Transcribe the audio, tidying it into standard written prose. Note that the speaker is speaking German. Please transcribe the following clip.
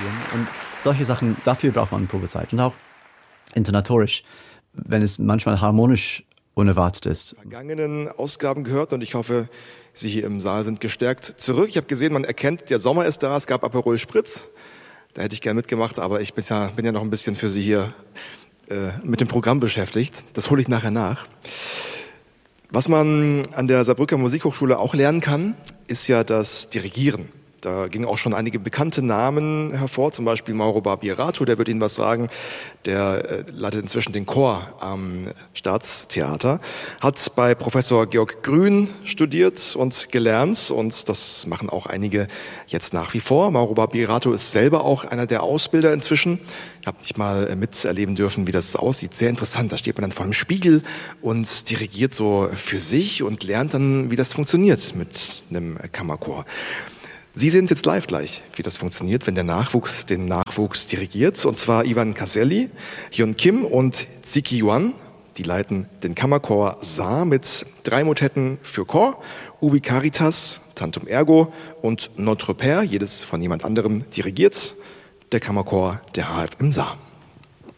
spielen. Und solche Sachen, dafür braucht man Probezeit. Und auch intonatorisch, wenn es manchmal harmonisch unerwartet ist. Vergangenen Ausgaben gehört und ich hoffe, Sie hier im Saal sind gestärkt zurück. Ich habe gesehen, man erkennt, der Sommer ist da, es gab Aperol Spritz. Da hätte ich gerne mitgemacht, aber ich bin ja noch ein bisschen für Sie hier mit dem Programm beschäftigt. Das hole ich nachher nach. Was man an der Saarbrücker Musikhochschule auch lernen kann, ist ja das Dirigieren. Da gingen auch schon einige bekannte Namen hervor, zum Beispiel Mauro Barbierato, der wird Ihnen was sagen. Der leitet inzwischen den Chor am Staatstheater, hat bei Professor Georg Grün studiert und gelernt und das machen auch einige jetzt nach wie vor. Mauro Barbierato ist selber auch einer der Ausbilder inzwischen. Ich habe nicht mal miterleben dürfen, wie das aussieht. Sehr interessant. Da steht man dann vor einem Spiegel und dirigiert so für sich und lernt dann, wie das funktioniert mit einem Kammerchor. Sie sehen es jetzt live gleich, wie das funktioniert, wenn der Nachwuchs den Nachwuchs dirigiert. Und zwar Ivan Caselli, Hyun Kim und Ziki Yuan. Die leiten den Kammerchor Saar mit 3 Motetten für Chor, Ubi Caritas, Tantum Ergo und Notre Père, jedes von jemand anderem dirigiert. Der Kammerchor der HFM Saar.